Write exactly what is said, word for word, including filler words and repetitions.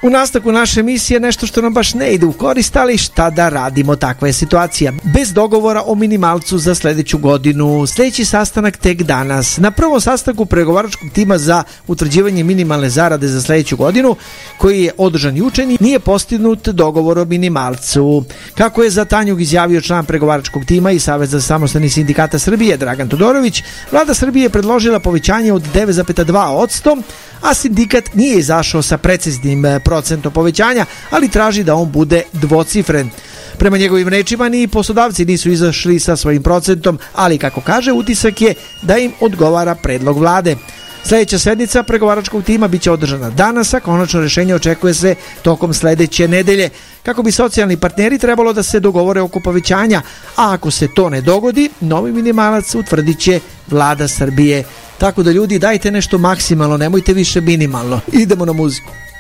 U nastavku naše emisije nešto što nam baš ne ide u korist, ali šta da radimo, takva je situacija. Bez dogovora o minimalcu za sledeću godinu, sledeći sastanak tek danas. Na prvom sastanku pregovaračkog tima za utvrđivanje minimalne zarade za sledeću godinu, koji je održan juče, nije postignut dogovor o minimalcu. Kako je za Tanjug izjavio član pregovaračkog tima i Saveza samostalnih sindikata Srbije Dragan Todorović, Vlada Srbije je predložila povećanje od devet zarez dva posto, a sindikat nije izašao sa preciznim procentom povećanja, ali traži da on bude dvocifren. Prema njegovim rečima, ni poslodavci nisu izašli sa svojim procentom, ali kako kaže, utisak je da im odgovara predlog vlade. Sledeća sednica pregovaračkog tima biće održana danas, a konačno rešenje očekuje se tokom sledeće nedelje. Kako bi socijalni partneri trebalo da se dogovore oko povećanja, a ako se to ne dogodi, novi minimalac utvrdit će Vlada Srbije. Tako da ljudi, dajte nešto maksimalno, nemojte više minimalno. Idemo na muziku.